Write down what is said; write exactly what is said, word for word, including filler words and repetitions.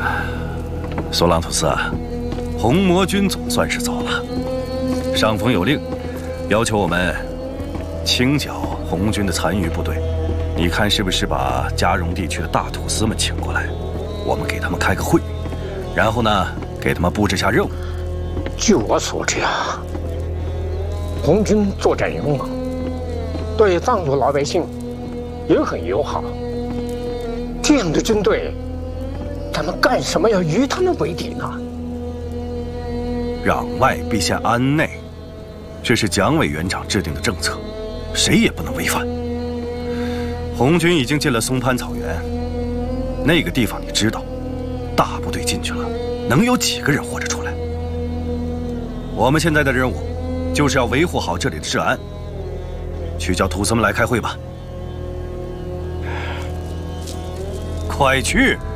索朗图斯啊，红魔军总算是走了。上峰有令，要求我们清剿红军的残余部队。你看是不是把加荣地区的大土司们请过来，我们给他们开个会，然后呢，给他们布置下任务。 据我所知啊，红军作战勇猛，对藏族老百姓也很友好。这样的军队，咱们干什么要与他们为敌呢？ 攘外必先安内，这是蒋委员长制定的政策，谁也不能违反。红军已经进了松潘草原，那个地方你知道，大部队进去了，能有几个人活着出来？我们现在的任务，就是要维护好这里的治安。去叫土司们来开会吧，快去！